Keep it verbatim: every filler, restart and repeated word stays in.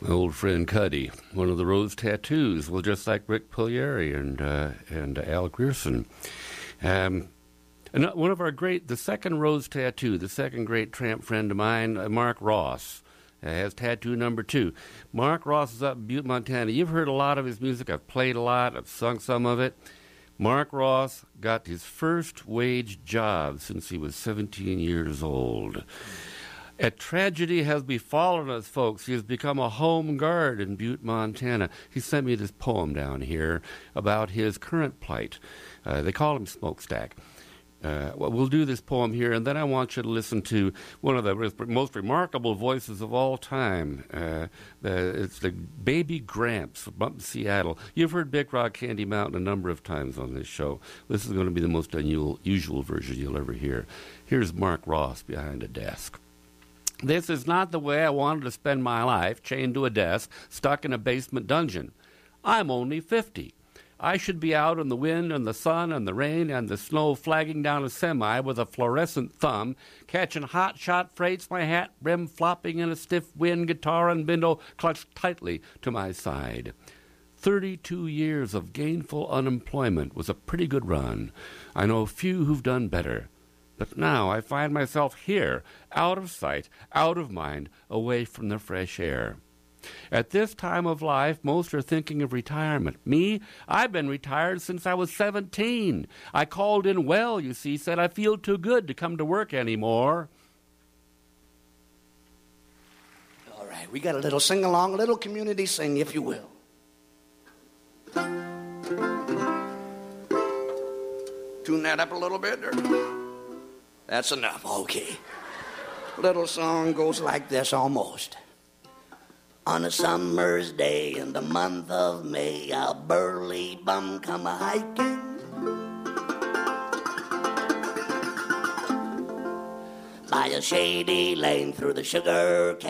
My old friend Cuddy, one of the Rose Tattoos, well, just like Rick Pugliari and uh, and Al Grierson. Um, and one of our great, the second Rose Tattoo, the second great tramp friend of mine, uh, Mark Ross, uh, has tattoo number two. Mark Ross is up in Butte, Montana. You've heard a lot of his music. I've played a lot. I've sung some of it. Mark Ross got his first wage job since he was seventeen years old. A tragedy has befallen us, folks. He has become a home guard in Butte, Montana. He sent me this poem down here about his current plight. Uh, they call him Smokestack. Uh, well, we'll do this poem here, and then I want you to listen to one of the most remarkable voices of all time. Uh, the, it's the Baby Gramps from up in Seattle. You've heard Big Rock Candy Mountain a number of times on this show. This is going to be the most unusual version you'll ever hear. Here's Mark Ross behind a desk. This is not the way I wanted to spend my life, chained to a desk, stuck in a basement dungeon. I'm only fifty. I should be out in the wind and the sun and the rain and the snow, flagging down a semi with a fluorescent thumb, catching hot-shot freights, my hat brim flopping in a stiff wind, guitar and bindle clutched tightly to my side. Thirty-two years of gainful unemployment was a pretty good run. I know few who've done better. But now I find myself here, out of sight, out of mind, away from the fresh air. At this time of life, most are thinking of retirement. Me, I've been retired since I was seventeen. I called in well, you see, said I feel too good to come to work anymore. All right, we got a little sing-along, a little community sing, if you will. Tune that up a little bit, or... That's enough, okay. Little song goes like this almost. On a summer's day in the month of May, a burly bum come a-hiking by a shady lane through the sugar cane.